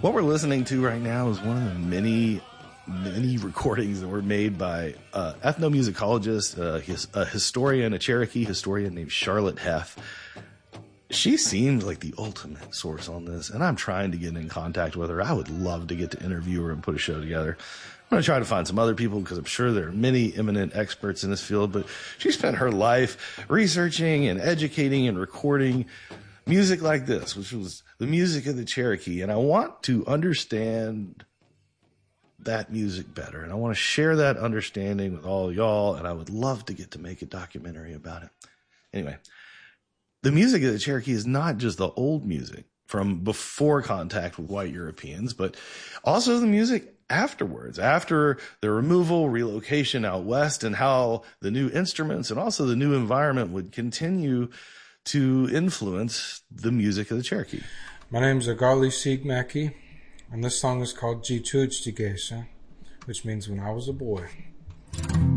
What we're listening to right now is one of the many recordings that were made by ethnomusicologist, a historian, a Cherokee historian named Charlotte Heff. She seems like the ultimate source on this, and I'm trying to get in contact with her. I would love to get to interview her and put a show together. I'm going to try to find some other people because I'm sure there are many eminent experts in this field, but she spent her life researching and educating and recording music like this, which was the music of the Cherokee. And I want to understand that music better. And I want to share that understanding with all y'all. And I would love to get to make a documentary about it. Anyway, the music of the Cherokee is not just the old music from before contact with white Europeans, but also the music afterwards, after the removal, relocation out west, and how the new instruments and also the new environment would continue to influence the music of the Cherokee. My name's Agali Siegmacki, and this song is called Jituj Tigesa, which means when I was a boy.